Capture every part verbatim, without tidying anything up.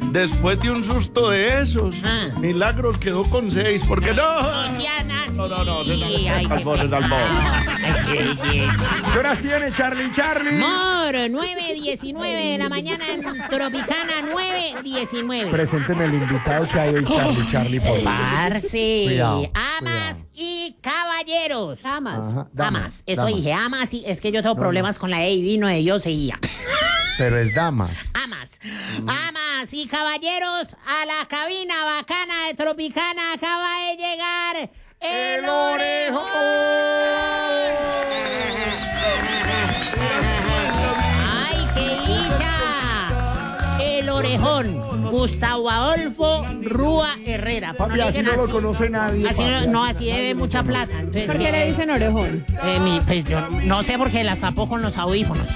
Después de un susto de esos, Ah. Milagros quedó con seis, porque no. No sean así. No, no, no, no, no, Ay, al qué borde, al borde. Ay, qué belleza. ¿Qué horas tiene Charlie, Charlie? Mor, nueve diecinueve de la mañana en Tropicana, nueve diecinueve. Presénteme el invitado que hay hoy, Charlie, Charlie, por favor. Parce, Cuidado, amas y caballeros. Amas. Ajá, Amas, eso damas. dije, amas, y es que yo tengo No, problemas con la E y vino de yo seguía. Pero es damas. Amas, amas y caballeros, a la cabina bacana de Tropicana acaba de llegar el orejón. ¡Ay, qué dicha! El orejón, Gustavo Adolfo Rúa Herrera. Papi, le así dicen no lo así. conoce nadie. Así papi, no, así no, así nadie debe lo mucha conoce. plata. Entonces, ¿Por qué eh, le dicen orejón? eh, mi- pues, yo no sé por qué las tapó con los audífonos.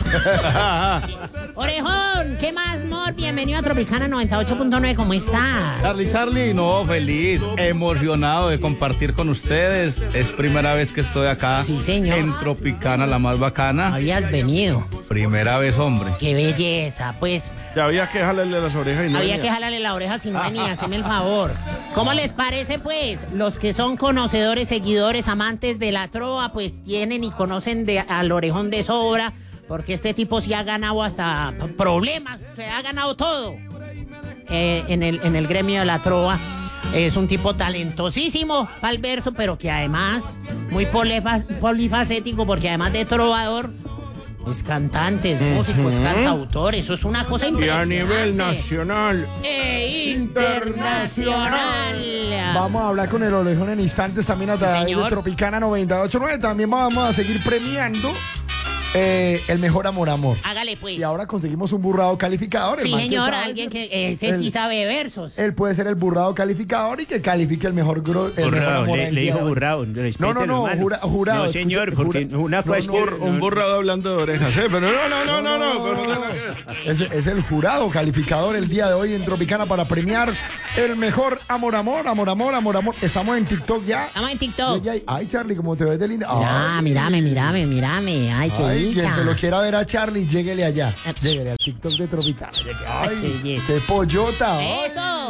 Orejón, ¿qué más, Mor? Bienvenido a Tropicana noventa y ocho punto nueve, ¿cómo estás? Charlie, Charlie, no, feliz, emocionado de compartir con ustedes. Es primera vez que estoy acá. Sí, señor. En Tropicana, la más bacana. Habías venido. Primera vez, hombre. Qué belleza, pues. Ya había que jalarle las orejas y no Había venía. que jalarle la oreja si no venía, haceme el favor. ¿Cómo les parece, pues? Los que son conocedores, seguidores, amantes de la trova, pues tienen y conocen de, al orejón de sobra, porque este tipo sí ha ganado hasta problemas, se ha ganado todo eh, en, el, en el gremio de la trova. Es un tipo talentosísimo para el verso, pero que además muy polifa- polifacético, porque además de trovador, es cantante, es músico, es cantautor, eso es una cosa Y a impresionante. nivel nacional. E internacional. Vamos a hablar con el orejón en instantes también a Sí, través de señor. Tropicana noventa y ocho punto nueve. También vamos a seguir premiando eh, el mejor amor amor. Hágale pues. Y ahora conseguimos un burrado calificador. el Sí, man que señor, sabe alguien ser- que ese el- sí sabe versos. Él puede ser el burrado calificador y que califique el mejor, gro- el mejor Burrado, amor le, del le día dijo de hoy. burrado. No, no, no, jura- jurado. No, señor, escucha, porque jura- una no, cosa no, que... Por un borrado hablando de orejas, ¿eh? Pero no, no, no, no, no. pero no tiene que- Es, es el jurado calificador el día de hoy en Tropicana para premiar el mejor amor, amor, amor, amor, amor, amor. Estamos en TikTok ya. Estamos en TikTok. Ay, ay, Charlie, como te ves de linda. Mirá, Ay, mírame, mírame, mírame. Ay, qué ay, dicha. quien se lo quiera ver a Charlie, lléguele allá. Lléguele al TikTok de Tropicana. Ay, Qué belleza. qué pollota. ay. Eso.